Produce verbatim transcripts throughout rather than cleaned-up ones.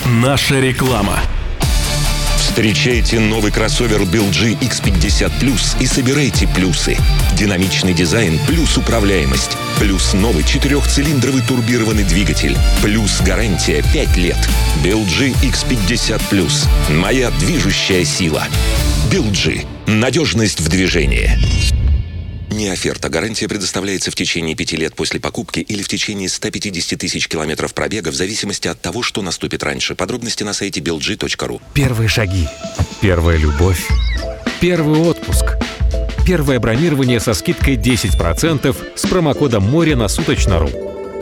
Наша реклама. Встречайте новый кроссовер би эл джи икс пятьдесят плюс и собирайте плюсы. Динамичный дизайн плюс управляемость. Плюс новый четырехцилиндровый турбированный двигатель. Плюс гарантия пять лет. би эл джи икс пятьдесят плюс. Моя движущая сила. би эл джи. Надежность в движении. Не оферта. Гарантия предоставляется в течение пяти лет после покупки или в течение ста пятидесяти тысяч километров пробега в зависимости от того, что наступит раньше. Подробности на сайте би эл джи точка ру. Первые шаги. Первая любовь. Первый отпуск. Первое бронирование со скидкой десять процентов с промокодом «Море» на Суточно.ру.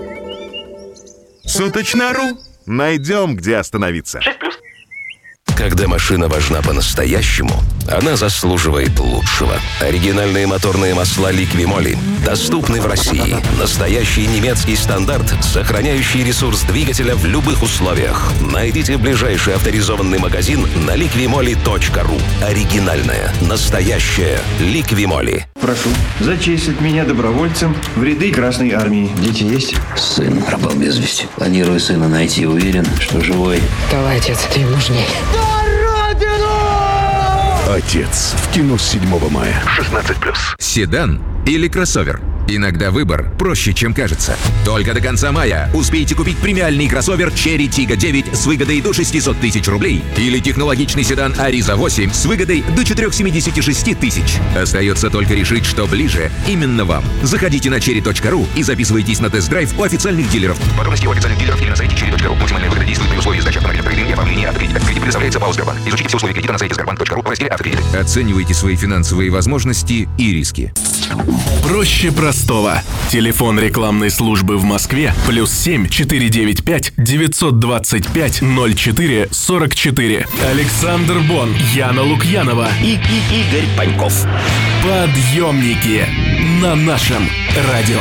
Суточно.ру. Найдем, где остановиться. Когда машина важна по-настоящему, она заслуживает лучшего. Оригинальные моторные масла Liqui-Moly доступны в России. Настоящий немецкий стандарт, сохраняющий ресурс двигателя в любых условиях. Найдите ближайший авторизованный магазин на ликви моли точка ру. Оригинальная, настоящая Liqui-Moly. Прошу зачислить меня добровольцем в ряды Красной Армии. Дети есть? Сын пропал без вести. Планирую сына найти, уверен, что живой. Давай, отец, ты им нужней. Отец. В кино с седьмого мая. шестнадцать плюс. Седан или кроссовер? Иногда выбор проще, чем кажется. Только до конца мая успейте купить премиальный кроссовер Cherry Tiggo девять с выгодой до шестьсот тысяч рублей или технологичный седан Ariza восемь с выгодой до четыреста семьдесят шесть тысяч. Остается только решить, что ближе именно вам. Заходите на черри точка ру и записывайтесь на тест-драйв у официальных дилеров. Подробности у официальных дилеров или на сайте черри точка ру. Максимальная выгода действует при условии сдачи автомобиля трейд-ин и оформления автокредита. Кредит предоставляется ПАО «Сбербанк». Изучите все условия кредита на сайте сбербанк точка ру в разделе «Автокредит». Оценивайте свои финансовые возможности и риски. Проще простого. Телефон рекламной службы в Москве плюс семь четыре девять пять девятьсот двадцать пять ноль четыре сорок четыре. Александр Бон, Яна Лукьянова и, и Игорь Паньков. Подъемники на нашем радио.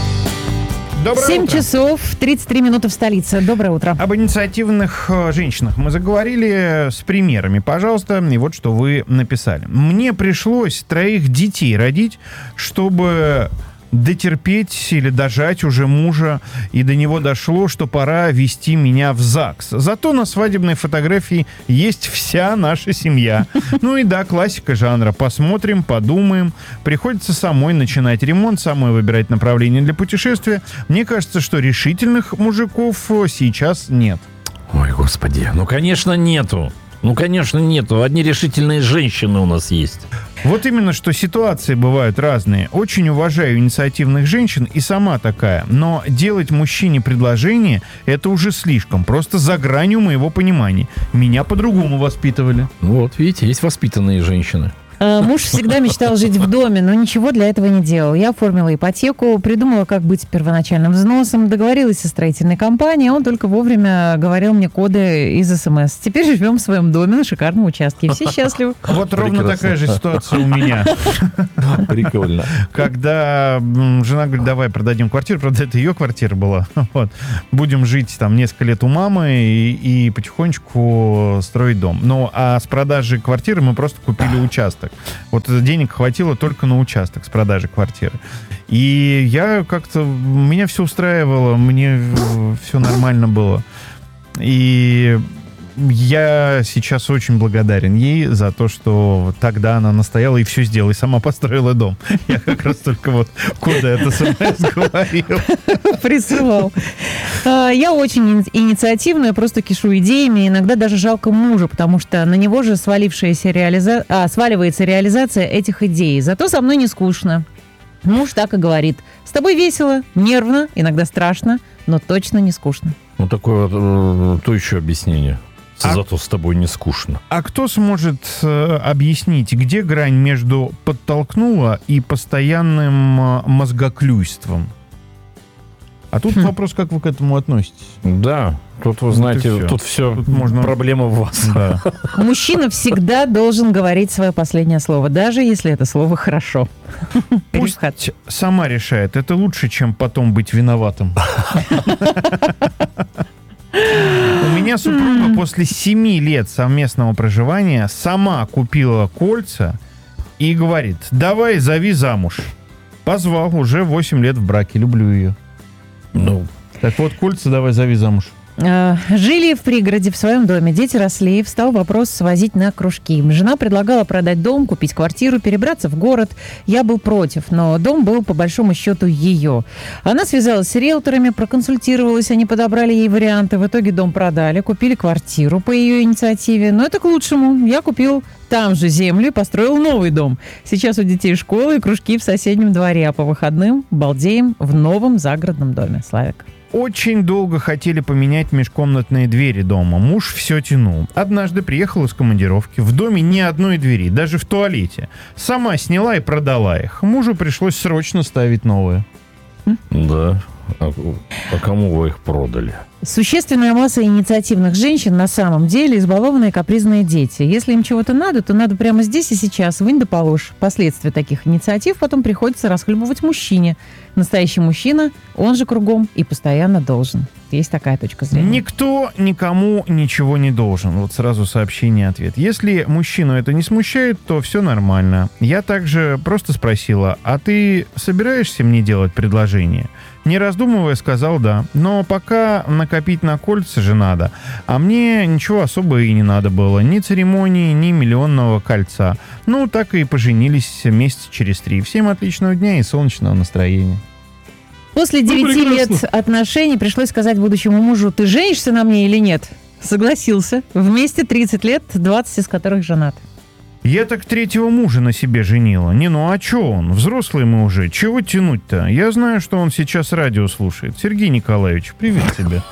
Доброе семь утро. часов тридцать три минуты в столице. Доброе утро. Об инициативных э, женщинах мы заговорили с примерами. Пожалуйста, и вот что вы написали. Мне пришлось троих детей родить, чтобы дотерпеть или дожать уже мужа, и до него дошло, что пора вести меня в ЗАГС. Зато на свадебной фотографии есть вся наша семья. Ну и да, классика жанра. Посмотрим, подумаем. Приходится самой начинать ремонт, самой выбирать направление для путешествия. Мне кажется, что решительных мужиков сейчас нет. Ой, господи, ну, конечно, нету. Ну, конечно, нету. Одни решительные женщины у нас есть. Вот именно, что ситуации бывают разные. Очень уважаю инициативных женщин и сама такая. Но делать мужчине предложение – это уже слишком. Просто за гранью моего понимания. Меня по-другому воспитывали. Вот, видите, есть воспитанные женщины. Муж всегда мечтал жить в доме, но ничего для этого не делал. Я оформила ипотеку, придумала, как быть с первоначальным взносом, договорилась со строительной компанией, он только вовремя говорил мне коды из СМС. Теперь живем в своем доме на шикарном участке. Все счастливы. Вот ровно такая же ситуация у меня. Прикольно. Когда жена говорит, давай продадим квартиру, правда, это ее квартира была. Вот. Будем жить там несколько лет у мамы и, и потихонечку строить дом. Ну, а с продажи квартиры мы просто купили участок. Вот денег хватило только на участок с продажи квартиры. И я как-то... Меня все устраивало, мне все нормально было. И я сейчас очень благодарен ей за то, что тогда она настояла и все сделала, и сама построила дом. Я как раз только вот коды это СМС говорил. Присылал. Я очень инициативная, просто кишу идеями. Иногда даже жалко мужа, потому что на него же свалившаяся реализа... а, сваливается реализация этих идей. Зато со мной не скучно. Муж так и говорит. С тобой весело, нервно, иногда страшно, но точно не скучно. Ну, такое вот, то еще объяснение. А, Зато с тобой не скучно. А кто сможет э, объяснить, где грань между подтолкнула и постоянным э, мозгоклюйством? А тут хм. вопрос, как вы к этому относитесь? Да, тут, вы знаете, тут все, тут все тут можно... проблема в вас. Да. Мужчина всегда должен говорить свое последнее слово, даже если это слово хорошо. Пусть сама решает. Это лучше, чем потом быть виноватым. У меня супруга после семи лет совместного проживания сама купила кольца и говорит, давай зови замуж. Позвал, уже восемь лет в браке, люблю ее. Ну, так вот, кольца давай зови замуж. Жили в пригороде в своем доме, дети росли, встал вопрос свозить на кружки. Жена предлагала продать дом, купить квартиру, перебраться в город. Я был против, но дом был по большому счету ее. Она связалась с риэлторами, проконсультировалась, они подобрали ей варианты. В итоге дом продали, купили квартиру по ее инициативе. Но это к лучшему. Я купил там же землю и построил новый дом. Сейчас у детей школы и кружки в соседнем дворе, а по выходным балдеем в новом загородном доме. Славик. Очень долго хотели поменять межкомнатные двери дома. Муж все тянул. Однажды приехал из командировки. В доме ни одной двери, даже в туалете. Сама сняла и продала их. Мужу пришлось срочно ставить новые. Да. А, а кому вы их продали? Существенная масса инициативных женщин на самом деле избалованные капризные дети. Если им чего-то надо, то надо прямо здесь и сейчас, вынь да положь. Последствия таких инициатив потом приходится расхлебывать мужчине. Настоящий мужчина, он же кругом и постоянно должен. Есть такая точка зрения. Никто никому ничего не должен. Вот сразу сообщение-ответ. Если мужчину это не смущает, то все нормально. Я также просто спросила, а ты собираешься мне делать предложение? Не раздумывая, сказал да. Но пока накопить на кольца же надо. А мне ничего особо и не надо было. Ни церемонии, ни миллионного кольца. Ну, так и поженились месяца через три. Всем отличного дня и солнечного настроения. После девяти лет отношений пришлось сказать будущему мужу: ты женишься на мне или нет? Согласился. Вместе тридцать лет, двадцать из которых женат. Я так третьего мужа на себе женила. Не, ну а чё он? Взрослый мы уже. Чего тянуть-то? Я знаю, что он сейчас радио слушает. Сергей Николаевич, привет тебе.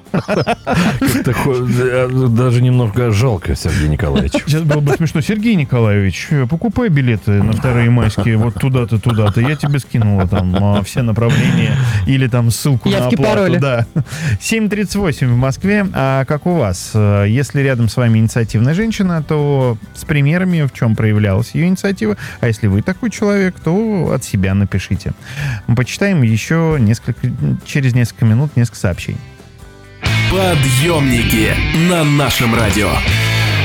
Даже немного жалко Сергея Николаевича. Сейчас было бы смешно. Сергей Николаевич, покупай билеты на вторые майские вот туда-то, туда-то. Я тебе скинула там все направления или там ссылку на оплату. Пароли. Да. семь тридцать восемь в Москве. А как у вас? Если рядом с вами инициативная женщина, то с примерами, в чем проявлялась ее инициатива. А если вы такой человек, то от себя напишите. Мы почитаем еще несколько, через несколько минут несколько сообщений. Подъемники на нашем радио.